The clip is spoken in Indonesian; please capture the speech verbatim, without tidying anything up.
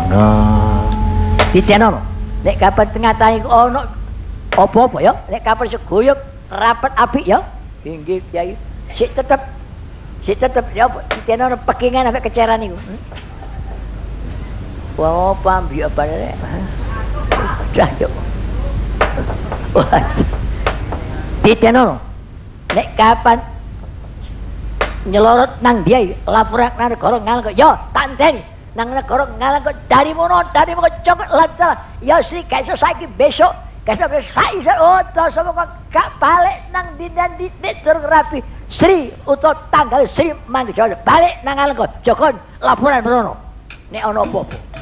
Nah, ditenono. Nek kapan tengah tangi ono apa-apa ya, nek kapan seguyub rapat apik ya. Inggih Kyai. Sik tetep sik tetep ya ditenono pekingan sampe keceran niku. Hmm? Wah, pambi apa nek. Dah yo. Ditenono. Nek kapan nyelorot nang dia laporan nang negara ngalengka ya tanteni nang negara ngalengka dari mono dari mono cokot lancar ya sri kaiso saiki besok kaiso saiki oh terus kok gak balik nang dindan titik durung rapi sri utawa tanggal sri mangga balik nang ngalengka jokon laporan merono nek ana apa-apa